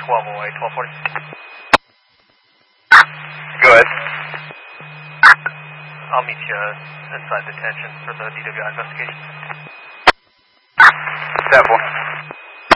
12 away, 1240. Go ahead. I'll meet you inside detention for the DWI investigation. That one.